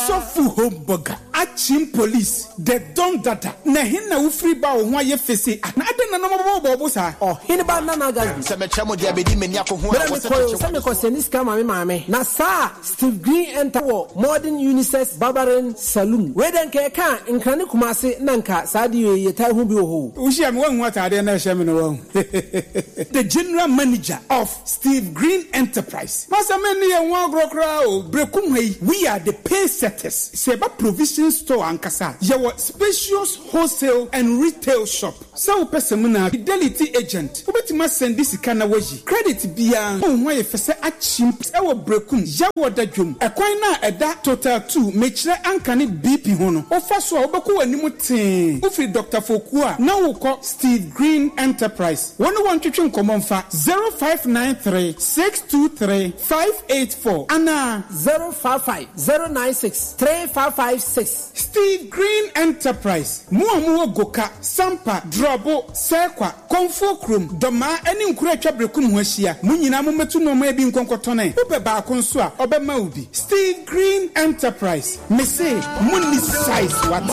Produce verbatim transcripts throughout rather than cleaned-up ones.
So fu home burger. Achim police. The don data. Na hinna ufri ba o hwa ye fese. Na ade na no bo bo sa. Oh, hinba na na ga. Se me chamo dia be di me nya ko ho a wo se. Se me ko senis ka mame mame. Na sa Steve Green enter Modern Unisex Barbering Saloon. We den ke kan nkrane kumase na nka sa de ye tai hu bi ho. Ushi am wan wata ade na hye me no wan. The general manager of Steve Green Enterprise. Masa me ne ye wan grokra o brekum hei. We are the pay setters. Seba provision store ankasa. Yawo spacious wholesale and retail shop. So person na fidelity agent. Obetima send this kana waji. Credit bia o hwa ye fese achim e wo brekum. Yawo dadwum. Ekwan na eda total two mechire ankane B P ho no. Ofa so obeko wanimu ten. Ufri Doctor Fokua na wo call Steve Green Enterprise. one oh one twetwe nkomomfa zero five nine three six two three five eight four ana zero five five zero nine six three five five six. Steve Green Enterprise. Muamu Goka, Sampa, Drobo, Sekwa, Komfo Krum, Doma, any nkura brekum hwashia. Munyina mu metu no ma bi nkonkotone. Ube ba konsua, obe maubi. Steve Green Enterprise. Me say, munni size what?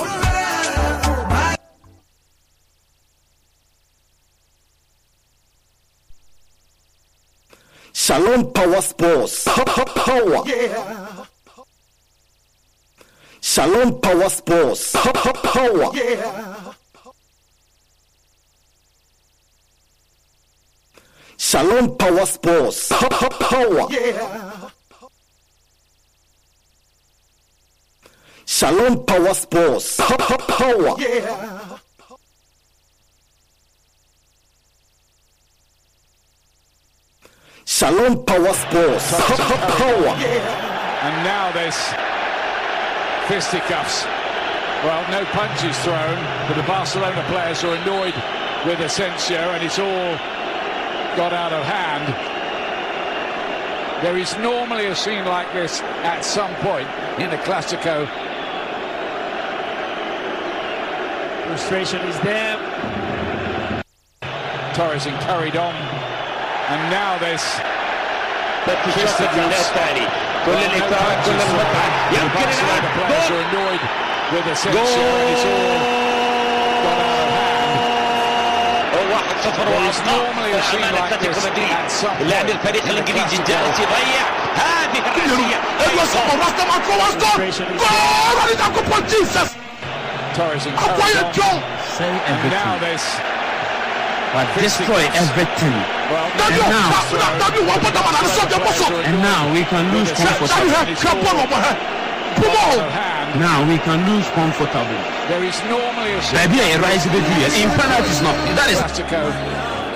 Shalom Power Sports. Power. Yeah. Shalom Power Sports. Power. Yeah. Shalom Power Sports. Power. Yeah. Shalom Power Sports. Power. Yeah. Shalom Power Sports. Power. And now there's fisticuffs. Well, no punches thrown, but the Barcelona players are annoyed with Asensio, and it's all got out of hand. There is normally a scene like this at some point in the Clásico. Frustration is there. Torres carried on. And now there's fisticuffs. كل الإطار كل المتعة يمكن الآن جول واحد صفر وأصنع أمام أتلتيكو مدريد. اللاعب الفريق الإنجليزي جالس يضيع هذه الرأسية. destroy everything. Well, and, now, and now we can lose comfortably. Now we can lose comfortably. There is normally a baby, I rise with you. In penalties, not that is.